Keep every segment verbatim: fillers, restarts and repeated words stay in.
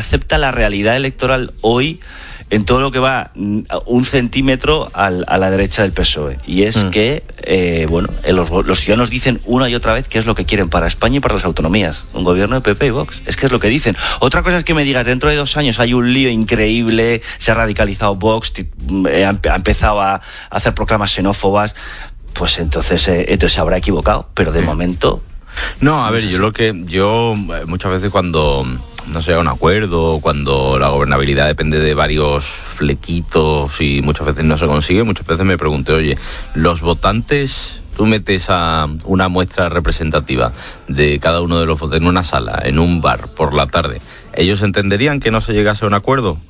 acepta la realidad electoral hoy en todo lo que va un centímetro al, a la derecha del P S O E. Y es mm. que, eh, bueno, los, los ciudadanos dicen una y otra vez qué es lo que quieren para España y para las autonomías. Un gobierno de P P y Vox. Es que es lo que dicen. Otra cosa es que me digas, dentro de dos años hay un lío increíble, se ha radicalizado Vox, eh, ha empezado a hacer proclamas xenófobas, pues entonces, eh, entonces se habrá equivocado. Pero de sí. momento... No, a ver, yo lo que... Yo muchas veces cuando... no se llega a un acuerdo, cuando la gobernabilidad depende de varios flequitos y muchas veces no se consigue, muchas veces me pregunté, oye, los votantes, tú metes a una muestra representativa de cada uno de los votantes en una sala, en un bar, por la tarde, ¿ellos entenderían que no se llegase a un acuerdo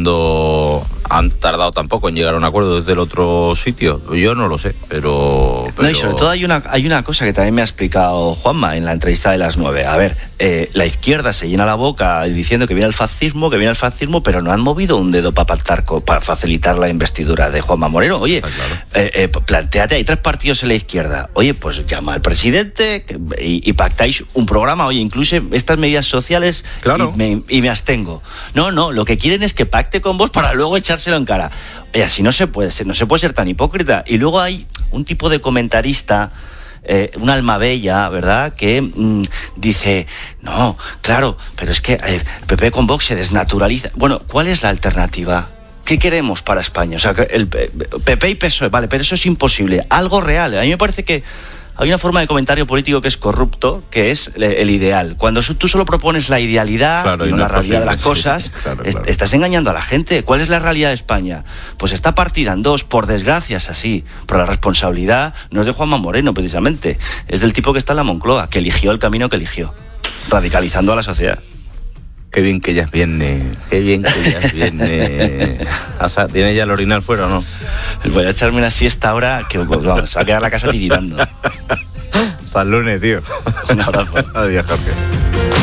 cuando han tardado tampoco en llegar a un acuerdo desde el otro sitio? Yo no lo sé, pero... pero... No, y sobre todo hay una, hay una cosa que también me ha explicado Juanma en la entrevista de las nueve. A ver, eh, la izquierda se llena la boca diciendo que viene el fascismo, que viene el fascismo, pero no han movido un dedo para pactar, para facilitar la investidura de Juanma Moreno. Oye, claro. eh, eh, plantéate, hay tres partidos en la izquierda. Oye, pues llama al presidente y, y pactáis un programa. Oye, incluso estas medidas sociales claro. y, me, y me abstengo. No, no, lo que quieren es que pacte con vos para luego echárselo en cara. Oye, así no se puede ser, no se puede ser tan hipócrita. Y luego hay un tipo de comentarista, eh, un alma bella, ¿verdad?, que mmm, dice, no, claro, pero es que eh, P P con Vox se desnaturaliza. Bueno, ¿cuál es la alternativa? ¿Qué queremos para España? O sea, el P P y P S O E, vale, pero eso es imposible. Algo real. A mí me parece que hay una forma de comentario político que es corrupto, que es el ideal. Cuando tú solo propones la idealidad, claro, y no, no la realidad de las cosas, sí, sí, claro, claro. estás engañando a la gente. ¿Cuál es la realidad de España? Pues está partida en dos, por desgracia es así. Pero la responsabilidad no es de Juanma Moreno, precisamente. Es del tipo que está en la Moncloa, que eligió el camino que eligió, radicalizando a la sociedad. Qué bien que ya es viernes, qué bien que ya es viernes. O sea, ¿tiene ya el orinal fuera o no? Voy a echarme una siesta ahora que pues, vamos, va a quedar la casa tiritando. Hasta el lunes, tío. Un abrazo. Adiós, Jorge.